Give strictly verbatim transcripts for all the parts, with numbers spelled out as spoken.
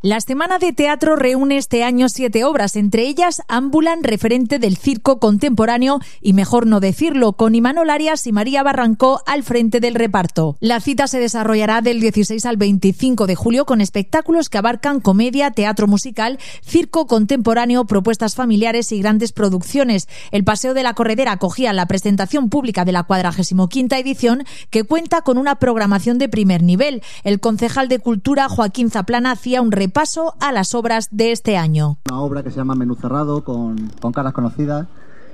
La Semana de Teatro reúne este año siete obras, entre ellas Ambulan, referente del circo contemporáneo, y mejor no decirlo, con Imanol Arias y María Barrancó al frente del reparto. La cita se desarrollará del dieciséis al veinticinco de julio con espectáculos que abarcan comedia, teatro musical, circo contemporáneo, propuestas familiares y grandes producciones. El Paseo de la Corredera acogía la presentación pública de la cuadragésima quinta edición, que cuenta con una programación de primer nivel. El concejal de Cultura, Joaquín Zaplana, hacía un repaso paso a las obras de este año. Una obra que se llama Menú Cerrado, con, con caras conocidas,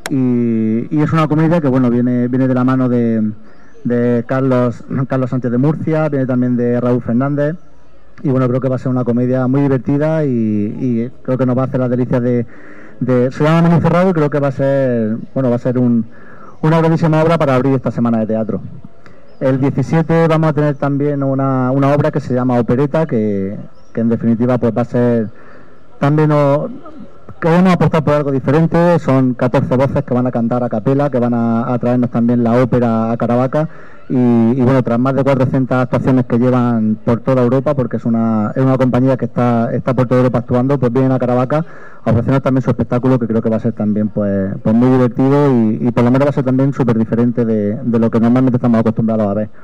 y, y es una comedia que bueno viene viene de la mano de, de Carlos Carlos Sánchez de Murcia, viene también de Raúl Fernández, y bueno, creo que va a ser una comedia muy divertida y, y creo que nos va a hacer las delicias de, de se llama Menú Cerrado, y creo que va a ser bueno va a ser un, una grandísima obra para abrir esta semana de teatro. El diecisiete vamos a tener también una, una obra que se llama Opereta, que que en definitiva pues va a ser también o, queremos apostar por algo diferente. Son catorce voces que van a cantar a capela, que van a, a traernos también la ópera a Caravaca, y, y bueno, tras más de cuatrocientas actuaciones que llevan por toda Europa, porque es una es una compañía que está está por toda Europa actuando, pues vienen a Caravaca a ofrecernos también su espectáculo, que creo que va a ser también pues, pues muy divertido y, y por lo menos va a ser también súper diferente de, de lo que normalmente estamos acostumbrados a ver.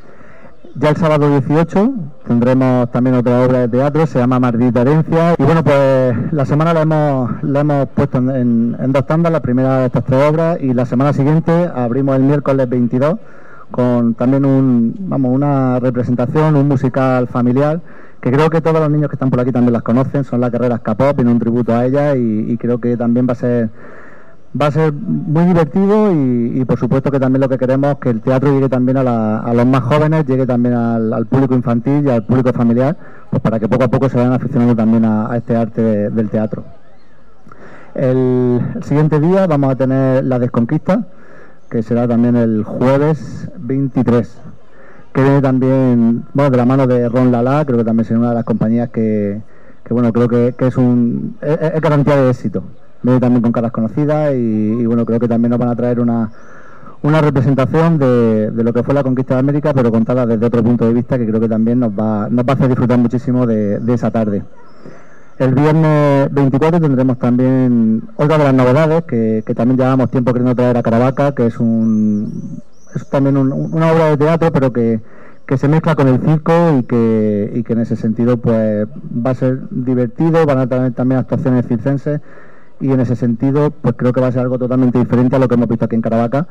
Ya el sábado dieciocho tendremos también otra obra de teatro, se llama Maldita Herencia, y bueno, pues la semana la hemos, la hemos puesto en, en, en dos tandas, la primera de estas tres obras, y la semana siguiente abrimos el miércoles veintidós con también un, vamos, una representación, un musical familiar, que creo que todos los niños que están por aquí también las conocen. Son las Guerreras K-pop, viene un tributo a ellas, y, y creo que también va a ser Va a ser muy divertido y, y por supuesto que también lo que queremos es que el teatro llegue también a, la, a los más jóvenes, llegue también al, al público infantil y al público familiar, pues para que poco a poco se vayan aficionando también a, a este arte de, del teatro. El, el siguiente día vamos a tener La Desconquista, que será también el jueves veintitrés, que viene también, bueno, de la mano de Ron Lala. Creo que también será una de las compañías que, que bueno, creo que, que es un es, es garantía de éxito. Viene también con caras conocidas y, y bueno, creo que también nos van a traer una, una representación de, de lo que fue la conquista de América, pero contada desde otro punto de vista, que creo que también nos va, nos va a hacer disfrutar muchísimo de, de esa tarde. El viernes veinticuatro tendremos también otra de las novedades que, que también llevamos tiempo queriendo traer a Caravaca, que es un es también un, una obra de teatro, pero que, que se mezcla con el circo y que, y que en ese sentido pues va a ser divertido. Van a tener también actuaciones circenses, y en ese sentido pues creo que va a ser algo totalmente diferente a lo que hemos visto aquí en Caravaca.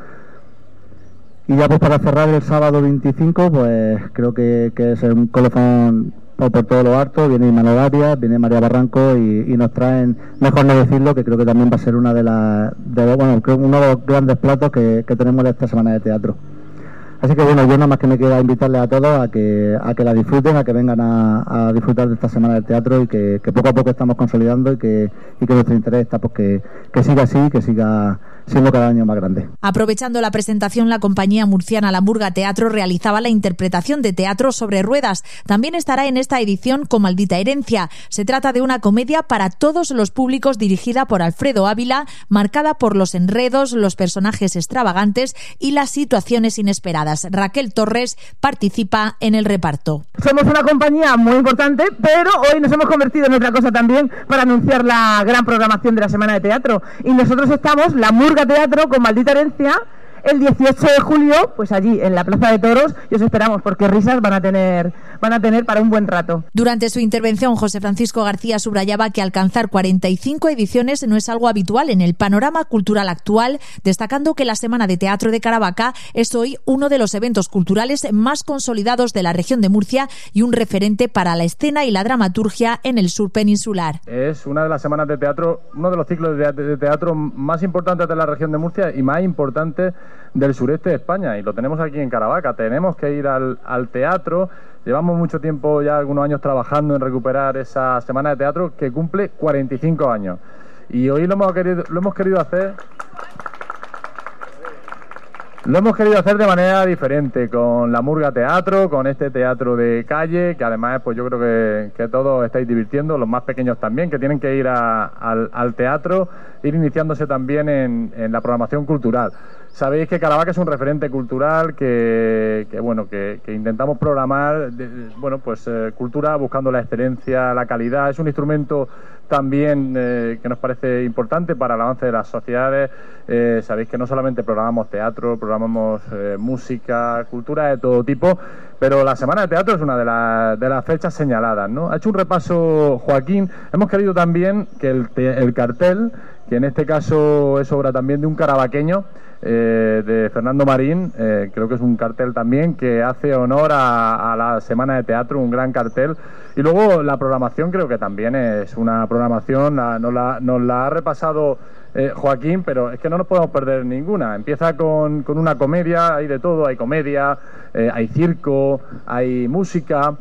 Y ya pues para cerrar el sábado veinticinco, pues creo que, que es un colofón por, por todo lo harto. Viene Imanol Arias, viene María Barranco y, y nos traen, mejor no decirlo, que creo que también va a ser una de las de, bueno, creo uno de los grandes platos que, que tenemos de esta semana de teatro. Así que bueno, yo nada más que me queda invitarles a todos a que a que la disfruten, a que vengan a, a disfrutar de esta semana del teatro, y que, que poco a poco estamos consolidando y que, y que nuestro interés está pues que, que siga así, que siga siendo cada año más grande. Aprovechando la presentación, la compañía murciana La Murga Teatro realizaba la interpretación de Teatro sobre Ruedas. También estará en esta edición con Maldita Herencia. Se trata de una comedia para todos los públicos, dirigida por Alfredo Ávila, marcada por los enredos, los personajes extravagantes y las situaciones inesperadas. Raquel Torres participa en el reparto. Somos una compañía muy importante, pero hoy nos hemos convertido en otra cosa también para anunciar la gran programación de la Semana de Teatro. Y nosotros estamos, La Murga Teatro, con Maldita Herencia, el dieciocho de julio, pues allí en la Plaza de Toros, y os esperamos porque risas van a tener van a tener para un buen rato. Durante su intervención, José Francisco García subrayaba que alcanzar cuarenta y cinco ediciones no es algo habitual en el panorama cultural actual, destacando que la Semana de Teatro de Caravaca es hoy uno de los eventos culturales más consolidados de la región de Murcia y un referente para la escena y la dramaturgia en el sur peninsular. Es una de las semanas de teatro, uno de los ciclos de teatro más importantes de la región de Murcia y más importantes del sureste de España, y lo tenemos aquí en Caravaca. Tenemos que ir al, al teatro. Llevamos mucho tiempo, ya algunos años, trabajando en recuperar esa semana de teatro que cumple cuarenta y cinco años, y hoy lo hemos querido, lo hemos querido hacer Lo hemos querido hacer de manera diferente, con La Murga Teatro, con este teatro de calle, que además pues yo creo que, que todos estáis divirtiendo, los más pequeños también, que tienen que ir a, al, al teatro, ir iniciándose también en, en la programación cultural. Sabéis que Caravaca es un referente cultural que, que bueno, que, que intentamos programar, de, bueno, pues eh, cultura buscando la excelencia, la calidad. Es un instrumento también eh, que nos parece importante para el avance de las sociedades. Eh, sabéis que no solamente programamos teatro, programamos eh, música, cultura de todo tipo, pero la Semana de Teatro es una de, la, de las fechas señaladas, ¿no? Ha hecho un repaso Joaquín. Hemos querido también que el, el cartel, que en este caso es obra también de un caravaqueño, eh, de Fernando Marín, eh, creo que es un cartel también que hace honor a, a la Semana de Teatro, un gran cartel. Y luego la programación creo que también es una programación, la, nos, la, nos la ha repasado eh, Joaquín, pero es que no nos podemos perder ninguna. Empieza con, con una comedia, hay de todo, hay comedia, eh, hay circo, hay música.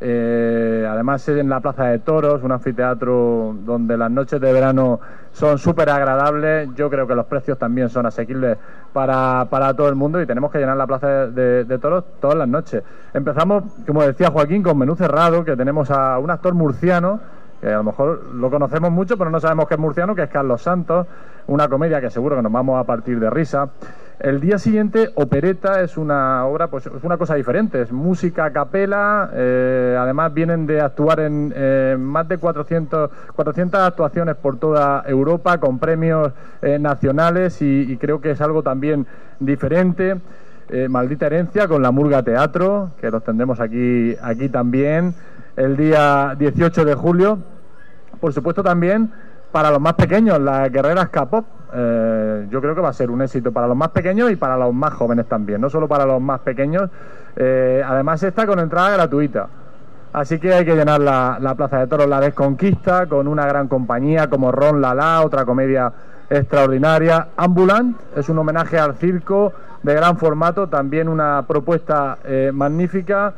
Eh, además es en la Plaza de Toros, un anfiteatro donde las noches de verano son súper agradables. Yo creo que los precios también son asequibles para, para todo el mundo y tenemos que llenar la Plaza de, de, de Toros todas las noches. Empezamos, como decía Joaquín, con Menú Cerrado, que tenemos a un actor murciano, que a lo mejor lo conocemos mucho pero no sabemos que es murciano, que es Carlos Santos, una comedia que seguro que nos vamos a partir de risa. El día siguiente, Opereta, es una obra, pues es una cosa diferente, es música a capela, eh, además vienen de actuar en eh, más de cuatrocientas actuaciones por toda Europa, con premios eh, nacionales y, y creo que es algo también diferente. Eh, Maldita Herencia con la Murga Teatro, que los tendremos aquí, aquí también, el día dieciocho de julio. Por supuesto también para los más pequeños, las Guerreras K-pop. Eh, yo creo que va a ser un éxito para los más pequeños y para los más jóvenes también, no solo para los más pequeños. Eh, además está con entrada gratuita, así que hay que llenar la, la Plaza de Toros. La Desconquista, con una gran compañía como Ron Lala, otra comedia extraordinaria. Ambulant es un homenaje al circo de gran formato, también una propuesta eh, magnífica.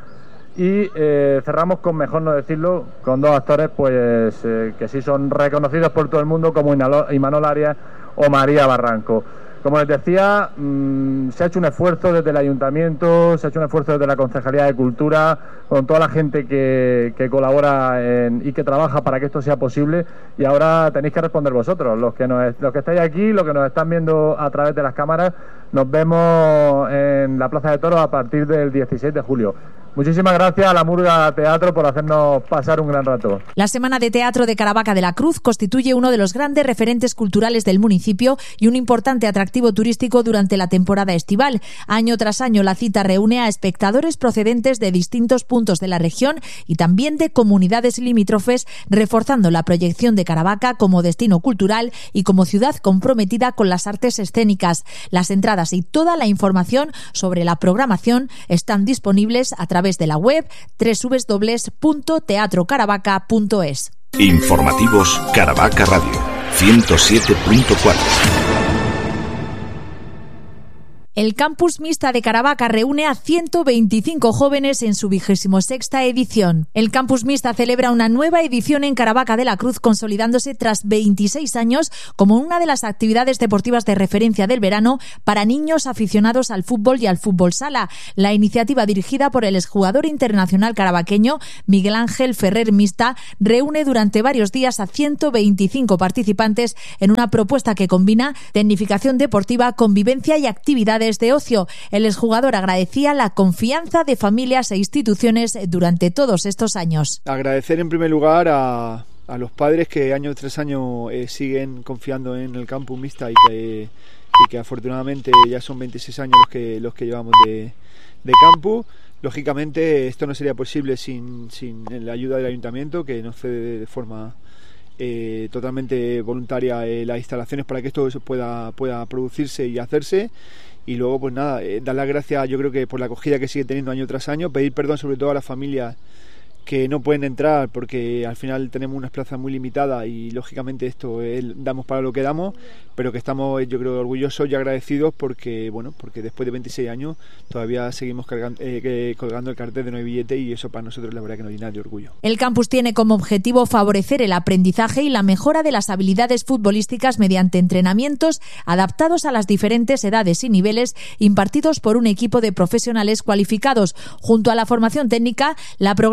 Y eh, cerramos con, mejor no decirlo, con dos actores pues eh, que sí son reconocidos por todo el mundo, como Imanol Arias o María Barranco. Como les decía, mmm, se ha hecho un esfuerzo desde el Ayuntamiento, se ha hecho un esfuerzo desde la Concejalía de Cultura, con toda la gente que, que colabora en, y que trabaja para que esto sea posible, y ahora tenéis que responder vosotros, los que, nos, los que estáis aquí, los que nos están viendo a través de las cámaras. Nos vemos en la Plaza de Toros a partir del dieciséis de julio. Muchísimas gracias a la Murga Teatro por hacernos pasar un gran rato. La Semana de Teatro de Caravaca de la Cruz constituye uno de los grandes referentes culturales del municipio y un importante atractivo turístico durante la temporada estival. Año tras año la cita reúne a espectadores procedentes de distintos puntos de la región y también de comunidades limítrofes, reforzando la proyección de Caravaca como destino cultural y como ciudad comprometida con las artes escénicas. Las entradas y toda la información sobre la programación están disponibles a través de la web doble u doble u doble u punto teatro caravaca punto es. Informativos Caravaca Radio ciento siete punto cuatro. El Campus Mixta de Caravaca reúne a ciento veinticinco jóvenes en su vigésimo sexta edición. El Campus Mixta celebra una nueva edición en Caravaca de la Cruz, consolidándose tras veintiséis años como una de las actividades deportivas de referencia del verano para niños aficionados al fútbol y al fútbol sala. La iniciativa, dirigida por el exjugador internacional caravaqueño Miguel Ángel Ferrer Mista, reúne durante varios días a ciento veinticinco participantes en una propuesta que combina tecnificación deportiva, convivencia y actividades de ocio. El exjugador agradecía la confianza de familias e instituciones durante todos estos años. Agradecer en primer lugar a, a los padres que año tras año eh, siguen confiando en el Campus Mixta y que, y que afortunadamente ya son veintiséis años los que, los que llevamos de, de campus. Lógicamente esto no sería posible sin, sin la ayuda del Ayuntamiento, que nos cede de forma eh, totalmente voluntaria eh, las instalaciones para que esto pueda, pueda producirse y hacerse. Y luego, pues nada, eh, dar las gracias, yo creo que por la acogida que sigue teniendo año tras año, pedir perdón sobre todo a las familias que no pueden entrar porque al final tenemos unas plazas muy limitadas y lógicamente esto eh, damos para lo que damos, pero que estamos, yo creo, orgullosos y agradecidos porque, bueno, porque después de veintiséis años todavía seguimos cargando, eh, colgando el cartel de no hay billete, y eso para nosotros la verdad que nos llena de orgullo. El campus tiene como objetivo favorecer el aprendizaje y la mejora de las habilidades futbolísticas mediante entrenamientos adaptados a las diferentes edades y niveles, impartidos por un equipo de profesionales cualificados. Junto a la formación técnica, la programación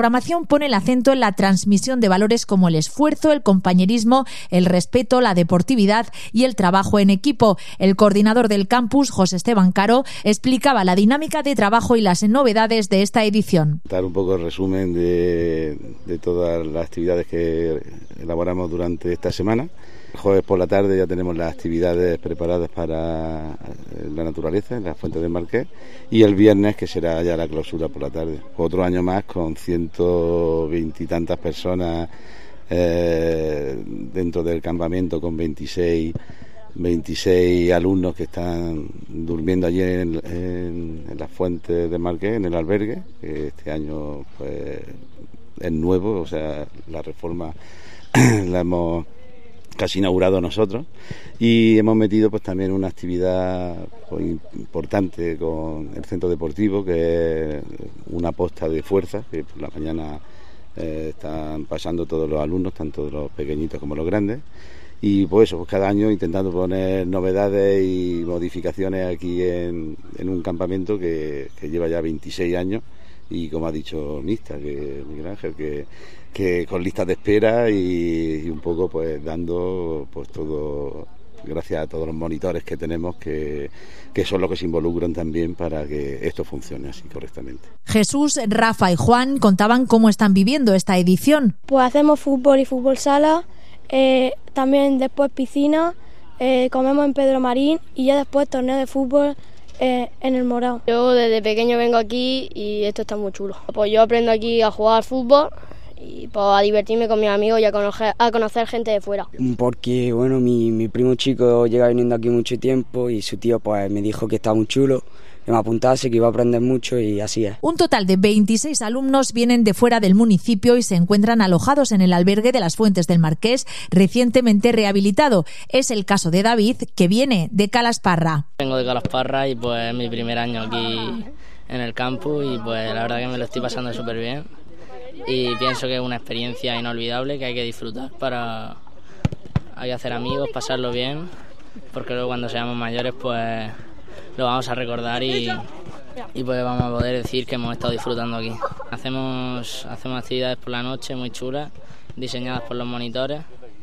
edición pone el acento en la transmisión de valores como el esfuerzo, el compañerismo, el respeto, la deportividad y el trabajo en equipo. El coordinador del campus, José Esteban Caro, explicaba la dinámica de trabajo y las novedades de esta edición. Dar un poco el resumen de, de todas las actividades que elaboramos durante esta semana. El jueves por la tarde ya tenemos las actividades preparadas para la naturaleza, en las fuentes del Marqués, y el viernes, que será ya la clausura por la tarde. Otro año más con ciento veintitantas personas eh, dentro del campamento, con veintiséis, veintiséis alumnos que están durmiendo allí en, en, en las fuentes del Marqués, en el albergue, que este año pues es nuevo, o sea, la reforma la hemos casi inaugurado nosotros, y hemos metido pues también una actividad pues, importante con el centro deportivo, que es una posta de fuerza, que por la mañana eh, están pasando todos los alumnos, tanto los pequeñitos como los grandes, y pues eso, pues cada año intentando poner novedades y modificaciones aquí en, en un campamento que, que lleva ya veintiséis años, y como ha dicho Nista, que Miguel Ángel, que que con listas de espera y, y un poco pues dando pues todo, gracias a todos los monitores que tenemos, que, que son los que se involucran también para que esto funcione así correctamente. Jesús, Rafa y Juan contaban cómo están viviendo esta edición. Pues hacemos fútbol y fútbol sala, eh, también después piscina, eh, comemos en Pedro Marín y ya después torneo de fútbol Eh, en el Morao. Yo desde pequeño vengo aquí y esto está muy chulo. Pues yo aprendo aquí a jugar fútbol y pues, a divertirme con mis amigos y a conocer, a conocer gente de fuera. Porque bueno, mi, mi primo chico llega viniendo aquí mucho tiempo y su tío pues me dijo que estaba muy chulo, que me apuntase, que iba a aprender mucho, y así es. Un total de veintiséis alumnos vienen de fuera del municipio y se encuentran alojados en el albergue de las Fuentes del Marqués, recientemente rehabilitado. Es el caso de David, que viene de Calasparra. Vengo de Calasparra y pues es mi primer año aquí en el campus y pues la verdad que me lo estoy pasando súper bien y pienso que es una experiencia inolvidable que hay que disfrutar. Para hay que hacer amigos, pasarlo bien, porque luego cuando seamos mayores pues lo vamos a recordar y, y pues vamos a poder decir que hemos estado disfrutando aquí. Hacemos, hacemos actividades por la noche muy chulas, diseñadas por los monitores,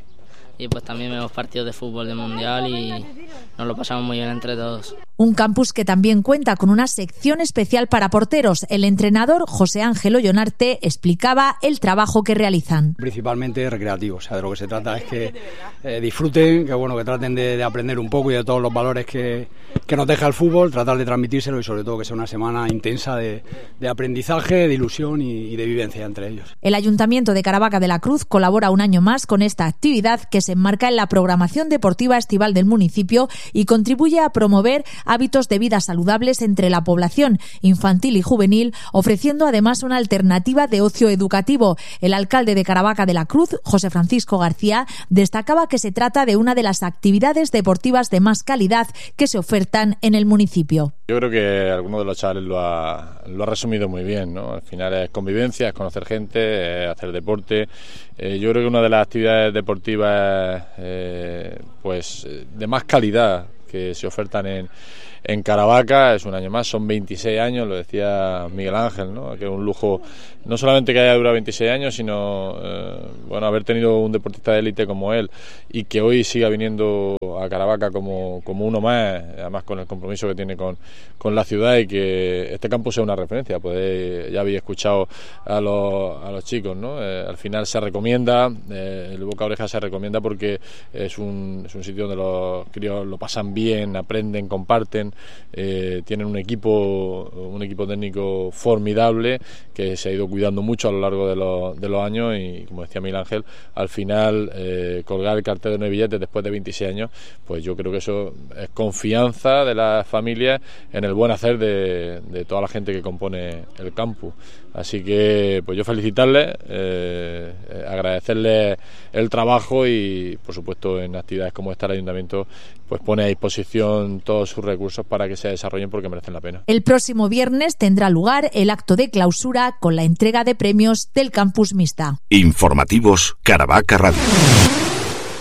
y pues también vemos partidos de fútbol de mundial y nos lo pasamos muy bien entre todos. Un campus que también cuenta con una sección especial para porteros. El entrenador José Ángel Ollonarte explicaba el trabajo que realizan. Principalmente recreativo, o sea, de lo que se trata es que eh, disfruten, que bueno, que traten de, de aprender un poco y de todos los valores que, que nos deja el fútbol, tratar de transmitírselo y sobre todo que sea una semana intensa de, de aprendizaje, de ilusión y, y de vivencia entre ellos. El Ayuntamiento de Caravaca de la Cruz colabora un año más con esta actividad que se enmarca en la programación deportiva estival del municipio y contribuye a promover hábitos de vida saludables entre la población infantil y juvenil, ofreciendo además una alternativa de ocio educativo. El alcalde de Caravaca de la Cruz, José Francisco García, destacaba que se trata de una de las actividades deportivas de más calidad que se ofertan en el municipio. Yo creo que alguno de los chavales lo ha, lo ha resumido muy bien, ¿no? Al final es convivencia, es conocer gente, es hacer deporte. Eh, yo creo que una de las actividades deportivas eh, pues de más calidad que se ofertan en, en Caravaca es un año más, son veintiséis años, lo decía Miguel Ángel, ¿no? Que es un lujo no solamente que haya durado veintiséis años, sino eh, bueno, haber tenido un deportista de élite como él y que hoy siga viniendo a Caravaca como, como uno más, además con el compromiso que tiene con, con la ciudad, y que este campus sea una referencia. Pues ya habéis escuchado a los, a los chicos, ¿no? Eh, al final se recomienda, eh, el boca a oreja se recomienda porque es un, es un sitio donde los críos lo pasan bien, aprenden, comparten, eh, tienen un equipo, un equipo técnico formidable que se ha ido cuidando mucho a lo largo de los, de los años, y como decía Miguel Ángel, al final eh, colgar el cartel de nueve billetes después de veintiséis años, pues yo creo que eso es confianza de las familias en el buen hacer de, de toda la gente que compone el campus. Así que pues yo felicitarles, eh, agradecerles el trabajo y por supuesto en actividades como esta el Ayuntamiento pues pone a disposición todos sus recursos para que se desarrollen porque merecen la pena. El próximo viernes tendrá lugar el acto de clausura con la entrega de premios del Campus Mixta. Informativos Caravaca Radio.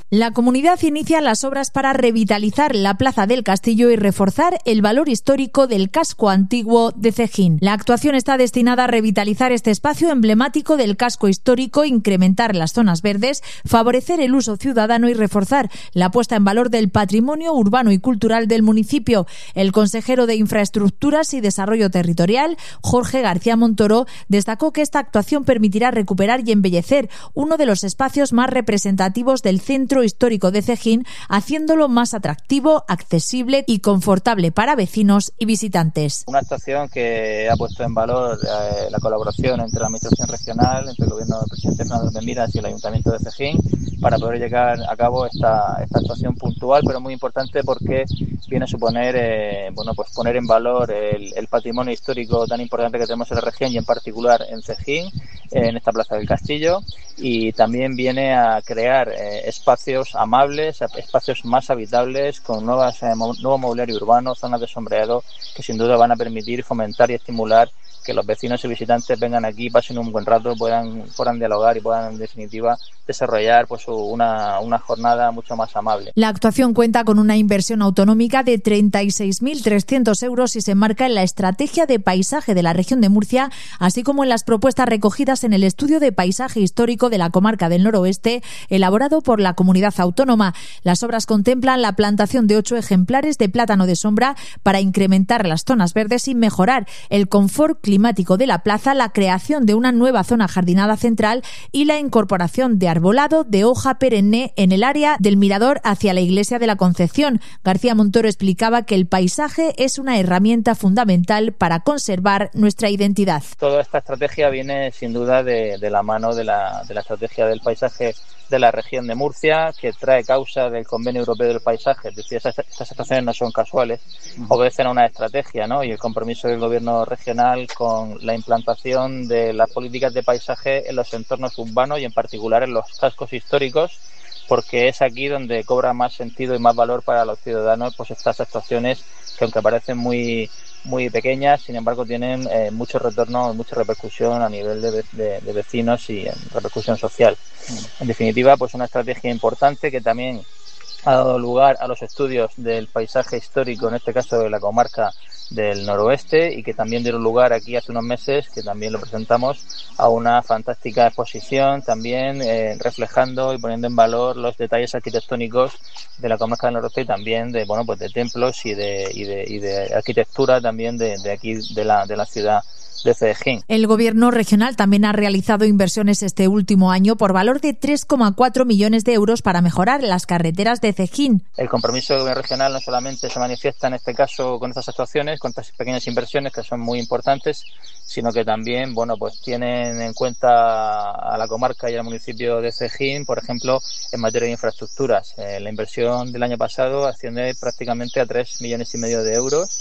La comunidad inicia las obras para revitalizar la Plaza del Castillo y reforzar el valor histórico del casco antiguo de Cejín. La actuación está destinada a revitalizar este espacio emblemático del casco histórico, incrementar las zonas verdes, favorecer el uso ciudadano y reforzar la puesta en valor del patrimonio urbano y cultural del municipio. El consejero de Infraestructuras y Desarrollo Territorial, Jorge García Montoro, destacó que esta actuación permitirá recuperar y embellecer uno de los espacios más representativos del centro histórico de Cejín, haciéndolo más atractivo, accesible y confortable para vecinos y visitantes. Una actuación que ha puesto en valor eh, la colaboración entre la Administración Regional, entre el Gobierno del presidente Fernando de Miras y el Ayuntamiento de Cejín, para poder llegar a cabo esta, esta actuación puntual, pero muy importante porque viene a suponer eh, bueno, pues poner en valor el, el patrimonio histórico tan importante que tenemos en la región y en particular en Cejín, eh, en esta Plaza del Castillo, y también viene a crear eh, espacios amables, espacios más habitables, con nuevas, eh, nuevo mobiliario urbano, zonas de sombreado que sin duda van a permitir fomentar y estimular que los vecinos y visitantes vengan aquí, pasen un buen rato, puedan, puedan dialogar y puedan en definitiva desarrollar pues una, una jornada mucho más amable. La actuación cuenta con una inversión autonómica de treinta y seis mil trescientos euros y se enmarca en la estrategia de paisaje de la región de Murcia, así como en las propuestas recogidas en el estudio de paisaje histórico de la comarca del Noroeste, elaborado por la comunidad autónoma. Las obras contemplan la plantación de ocho ejemplares de plátano de sombra para incrementar las zonas verdes y mejorar el confort climático de la plaza, la creación de una nueva zona jardinada central y la incorporación de arbolado de hoja perenne en el área del mirador hacia la iglesia de la Concepción. García Montoro explicaba que el paisaje es una herramienta fundamental para conservar nuestra identidad. Toda esta estrategia viene sin duda de, de la mano de la, de la estrategia del paisaje de la región de Murcia, que trae causa del Convenio Europeo del Paisaje. Es decir, estas, estas actuaciones no son casuales, obedecen a una estrategia, ¿no? Y el compromiso del gobierno regional con la implantación de las políticas de paisaje en los entornos urbanos y en particular en los cascos históricos, porque es aquí donde cobra más sentido y más valor para los ciudadanos pues estas actuaciones que, aunque parecen muy muy pequeñas, sin embargo tienen eh, mucho retorno, mucha repercusión a nivel de, de, de vecinos y en repercusión social. En definitiva, pues una estrategia importante que también ha dado lugar a los estudios del paisaje histórico, en este caso de la comarca del Noroeste, y que también dieron lugar aquí hace unos meses, que también lo presentamos, a una fantástica exposición, también eh, reflejando y poniendo en valor los detalles arquitectónicos de la comarca del Noroeste y también de bueno pues de templos y de y de, y de arquitectura también de, de aquí de la de la ciudad de Cejín. El Gobierno regional también ha realizado inversiones este último año por valor de tres coma cuatro millones de euros para mejorar las carreteras de Cejín. El compromiso del Gobierno regional no solamente se manifiesta en este caso con estas actuaciones, con estas pequeñas inversiones que son muy importantes, sino que también bueno pues tienen en cuenta a la comarca y al municipio de Cejín, por ejemplo, en materia de infraestructuras. Eh, la inversión del año pasado asciende prácticamente a tres millones y medio de euros,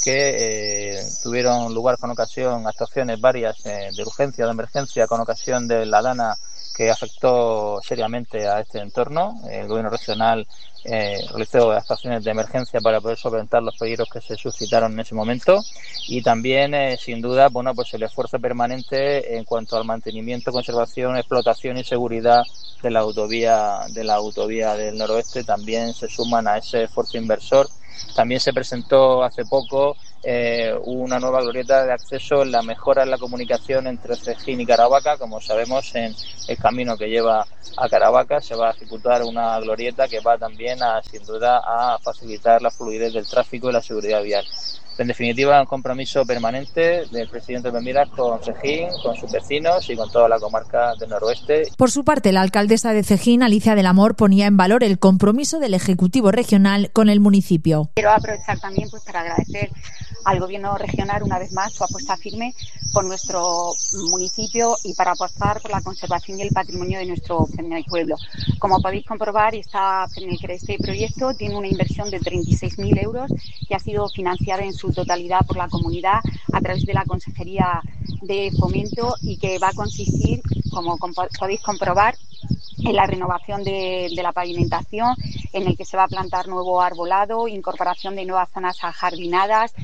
que eh, tuvieron lugar con ocasión actuaciones varias eh, de urgencia, de emergencia, con ocasión de la dana que afectó seriamente a este entorno. El gobierno regional eh, realizó actuaciones de emergencia para poder solventar los peligros que se suscitaron en ese momento, y también eh, sin duda bueno pues el esfuerzo permanente en cuanto al mantenimiento, conservación, explotación y seguridad de la autovía de la autovía del Noroeste también se suman a ese esfuerzo inversor. También se presentó hace poco eh, una nueva glorieta de acceso en la mejora en la comunicación entre Cejín y Caravaca. Como sabemos, en el camino que lleva a Caravaca se va a ejecutar una glorieta que va también a, sin duda, a facilitar la fluidez del tráfico y la seguridad vial. En definitiva, un compromiso permanente del presidente de Miras con Cejín, con sus vecinos y con toda la comarca del Noroeste. Por su parte, la alcaldesa de Cejín, Alicia del Amor, ponía en valor el compromiso del Ejecutivo regional con el municipio. Quiero aprovechar también pues para agradecer al Gobierno regional una vez más su apuesta firme por nuestro municipio y para apostar por la conservación y el patrimonio de nuestro pueblo. Como podéis comprobar, esta, este proyecto tiene una inversión de treinta y seis mil euros que ha sido financiada en su totalidad por la comunidad a través de la Consejería de Fomento y que va a consistir, como podéis comprobar, en la renovación de, de la pavimentación, en el que se va a plantar nuevo arbolado, incorporación de nuevas zonas ajardinadas,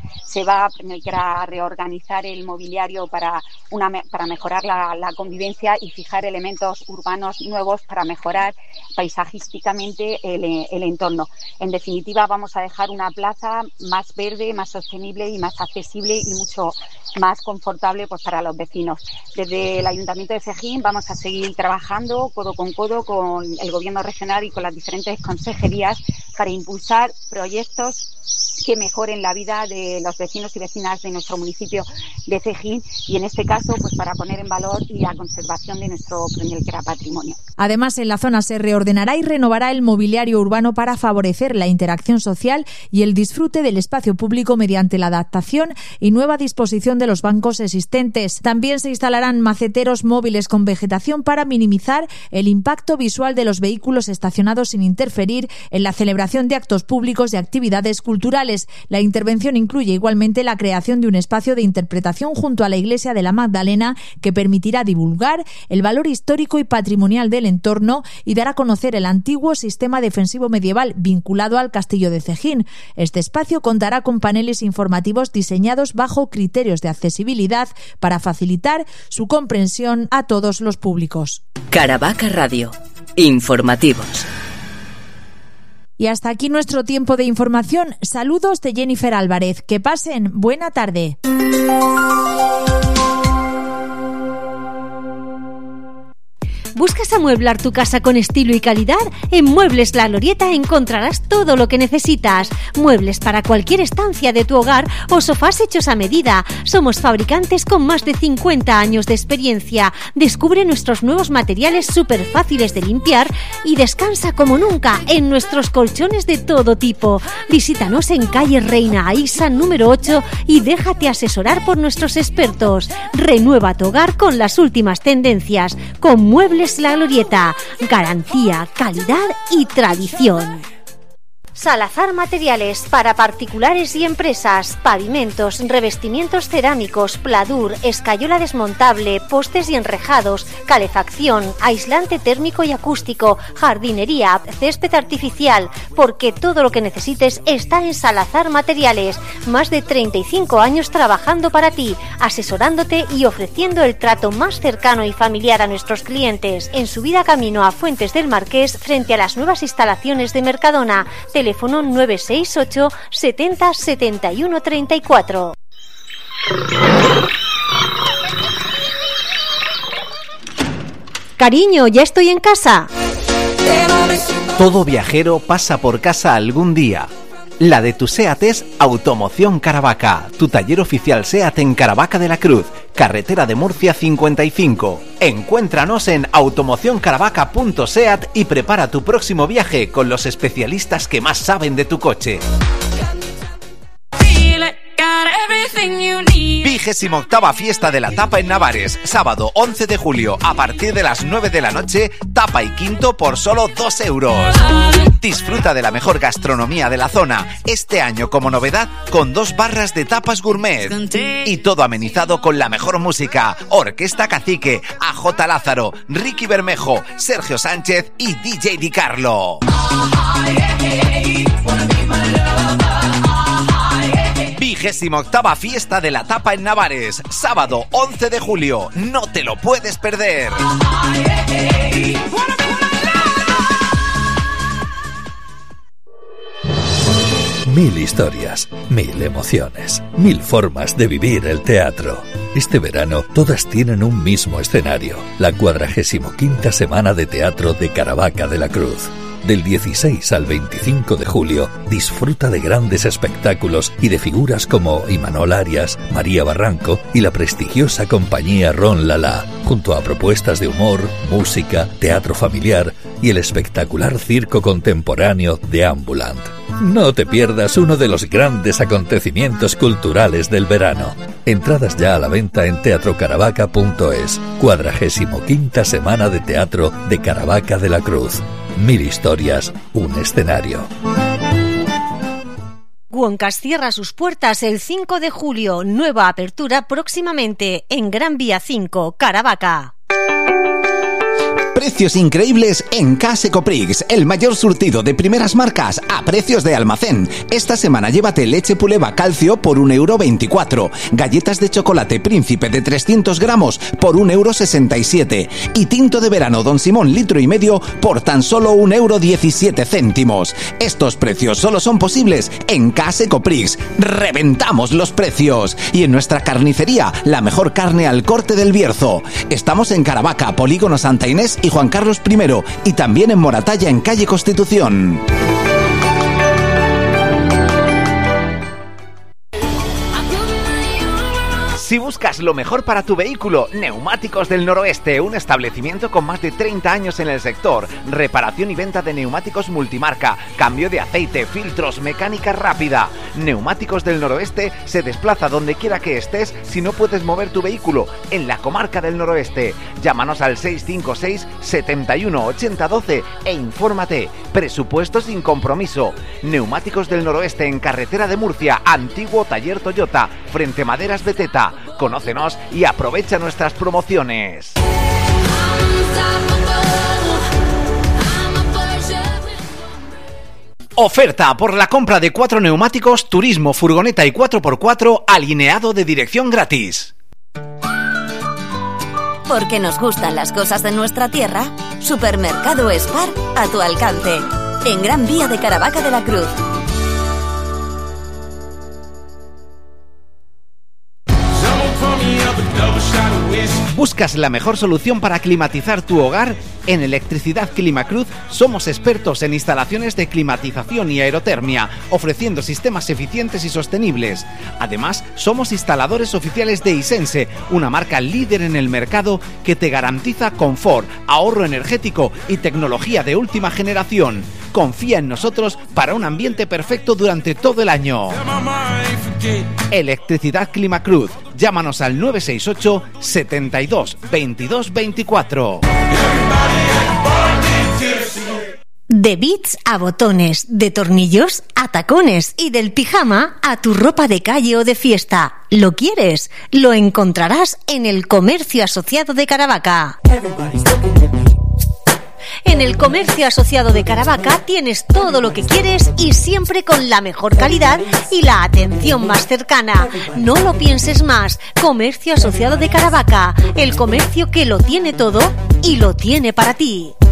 se va a reorganizar el mobiliario para, una, para mejorar la, la convivencia y fijar elementos urbanos nuevos para mejorar paisajísticamente el, el entorno. En definitiva, vamos a dejar una plaza más verde, más sostenible y más accesible y mucho más confortable pues, para los vecinos. Desde el Ayuntamiento de Cejín vamos a seguir trabajando codo con codo con el Gobierno regional y con las diferentes consejerías para impulsar proyectos que mejoren la vida de los vecinos y vecinas de nuestro municipio de Cejín y en este caso pues para poner en valor y la conservación de nuestro premio que era patrimonio. Además, en la zona se reordenará y renovará el mobiliario urbano para favorecer la interacción social y el disfrute del espacio público mediante la adaptación y nueva disposición de los bancos existentes. También se instalarán maceteros móviles con vegetación para minimizar el impacto visual de los vehículos estacionados sin interferir en la celebración de actos públicos y actividades culturales. La intervención incluye igualmente la creación de un espacio de interpretación junto a la Iglesia de la Magdalena que permitirá divulgar el valor histórico y patrimonial del entorno y dar a conocer el antiguo sistema defensivo medieval vinculado al castillo de Cejín. Este espacio contará con paneles informativos diseñados bajo criterios de accesibilidad para facilitar su comprensión a todos los públicos. Caravaca Radio. Informativos. Y hasta aquí nuestro tiempo de información. Saludos de Jennifer Álvarez. Que pasen buena tarde. ¿Buscas amueblar tu casa con estilo y calidad? En Muebles La Glorieta encontrarás todo lo que necesitas. Muebles para cualquier estancia de tu hogar o sofás hechos a medida. Somos fabricantes con más de cincuenta años de experiencia. Descubre nuestros nuevos materiales súper fáciles de limpiar y descansa como nunca en nuestros colchones de todo tipo. Visítanos en calle Reina Aísa número ocho y déjate asesorar por nuestros expertos. Renueva tu hogar con las últimas tendencias. Con Muebles La Glorieta, garantía, calidad y tradición. Salazar Materiales para particulares y empresas, pavimentos, revestimientos cerámicos, pladur, escayola desmontable, postes y enrejados, calefacción, aislante térmico y acústico, jardinería, césped artificial, porque todo lo que necesites está en Salazar Materiales. Más de treinta y cinco años trabajando para ti, asesorándote y ofreciendo el trato más cercano y familiar a nuestros clientes. En subida camino a Fuentes del Marqués, frente a las nuevas instalaciones de Mercadona. Teléfono nueve seis ocho setenta setenta y uno treinta y cuatro. Cariño, ya estoy en casa. Todo viajero pasa por casa algún día. La de tu SEAT es Automoción Caravaca, tu taller oficial SEAT en Caravaca de la Cruz, carretera de Murcia cincuenta y cinco. Encuéntranos en automoción caravaca punto seat y prepara tu próximo viaje con los especialistas que más saben de tu coche. Vigésima octava Fiesta de la Tapa en Navares, sábado once de julio, a partir de las nueve de la noche, tapa y quinto por solo dos euros. Disfruta de la mejor gastronomía de la zona, este año como novedad con dos barras de tapas gourmet. Y todo amenizado con la mejor música, Orquesta Cacique, A J Lázaro, Ricky Bermejo, Sergio Sánchez y D J Di Carlo. Vigésima octava Fiesta de la Tapa en Navares, sábado once de julio, no te lo puedes perder. Mil historias, mil emociones, mil formas de vivir el teatro. Este verano todas tienen un mismo escenario, la cuadragésimo quinta Semana de Teatro de Caravaca de la Cruz. Del dieciséis al veinticinco de julio, disfruta de grandes espectáculos y de figuras como Imanol Arias, María Barranco y la prestigiosa compañía Ron Lala, junto a propuestas de humor, música, teatro familiar y el espectacular circo contemporáneo de Ambulant. No te pierdas uno de los grandes acontecimientos culturales del verano. Entradas ya a la venta en teatro caravaca punto es. Cuadragésimo quinta Semana de Teatro de Caravaca de la Cruz. Mil historias, un escenario. Cuencas cierra sus puertas el cinco de julio. Nueva apertura próximamente en Gran Vía cinco, Caravaca. Precios increíbles en Case Coprix, el mayor surtido de primeras marcas a precios de almacén. Esta semana llévate leche Puleva Calcio por un euro veinticuatro, galletas de chocolate Príncipe de trescientos gramos por un euro sesenta y siete y tinto de verano Don Simón litro y medio por tan solo un euro diecisiete céntimos. Estos precios solo son posibles en Case Coprix. ¡Reventamos los precios! Y en nuestra carnicería, la mejor carne al corte del Bierzo. Estamos en Caravaca, Polígono Santa Inés y Juan Carlos primero, y también en Moratalla, en calle Constitución. Si buscas lo mejor para tu vehículo, Neumáticos del Noroeste, un establecimiento con más de treinta años en el sector, reparación y venta de neumáticos multimarca, cambio de aceite, filtros, mecánica rápida. Neumáticos del Noroeste se desplaza donde quiera que estés si no puedes mover tu vehículo en la comarca del Noroeste. Llámanos al seis cinco seis, siete uno ocho cero uno dos e infórmate. Presupuesto sin compromiso. Neumáticos del Noroeste en carretera de Murcia, antiguo taller Toyota, frente Maderas Beteta. Conócenos y aprovecha nuestras promociones. Oferta por la compra de cuatro neumáticos, turismo, furgoneta y cuatro por cuatro, alineado de dirección gratis. Porque nos gustan las cosas de nuestra tierra, Supermercado Spar a tu alcance, en Gran Vía de Caravaca de la Cruz. ¿Buscas la mejor solución para climatizar tu hogar? En Electricidad Climacruz somos expertos en instalaciones de climatización y aerotermia, ofreciendo sistemas eficientes y sostenibles. Además, somos instaladores oficiales de Isense, una marca líder en el mercado que te garantiza confort, ahorro energético y tecnología de última generación. Confía en nosotros para un ambiente perfecto durante todo el año. Electricidad Climacruz. Llámanos al nueve seis ocho, setenta y dos, veintidós veinticuatro. De bits a botones, de tornillos a tacones y del pijama a tu ropa de calle o de fiesta. ¿Lo quieres? Lo encontrarás en el Comercio Asociado de Caravaca. En el Comercio Asociado de Caravaca tienes todo lo que quieres y siempre con la mejor calidad y la atención más cercana. No lo pienses más. Comercio Asociado de Caravaca, el comercio que lo tiene todo y lo tiene para ti.